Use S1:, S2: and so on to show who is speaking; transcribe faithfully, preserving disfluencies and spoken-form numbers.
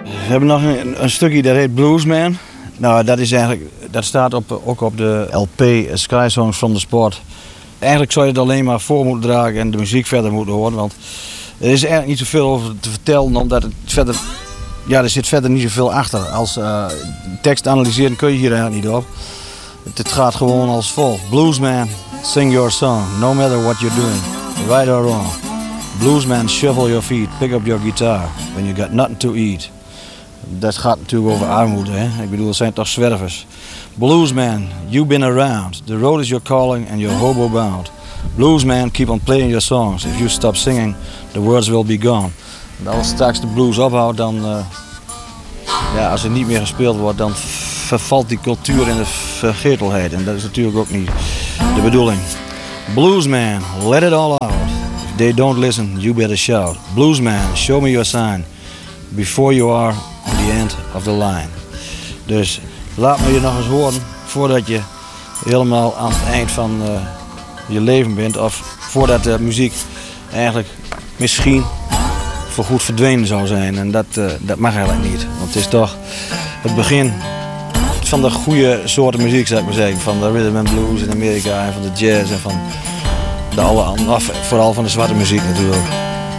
S1: We hebben nog een, een stukje dat heet Bluesman. Nou, dat is eigenlijk, dat staat op, ook op de L P Sky Songs from the Sport. Eigenlijk zou je het alleen maar voor moeten dragen en de muziek verder moeten horen, want er is eigenlijk niet zoveel over te vertellen, omdat het verder, ja, er zit verder niet zoveel achter. Als uh, tekst analyseren kun je hier eigenlijk niet op. Het, het gaat gewoon als volgt. Bluesman, sing your song, no matter what you're doing, right or wrong. Bluesman, shuffle your feet, pick up your guitar when you got nothing to eat. Dat gaat natuurlijk over armoede, hè? Ik bedoel, het zijn toch zwervers. Bluesman, you've been around. The road is your calling and you're hobo bound. Bluesman, keep on playing your songs. If you stop singing, the words will be gone. En als straks de blues ophoudt, dan, uh, ja, als er niet meer gespeeld wordt, dan vervalt die cultuur in de vergetelheid. En dat is natuurlijk ook niet de bedoeling. Bluesman, let it all out. If they don't listen, you better shout. Bluesman, show me your sign. Before you are on the end of the line. Dus laat me je nog eens horen voordat je helemaal aan het eind van uh, je leven bent. Of voordat de muziek eigenlijk misschien voorgoed verdwenen zou zijn. En dat, uh, dat mag eigenlijk niet. Want het is toch het begin van de goede soorten muziek, zou ik maar zeggen. Van de rhythm and blues in Amerika en van de jazz en van de alle andere, vooral van de zwarte muziek natuurlijk.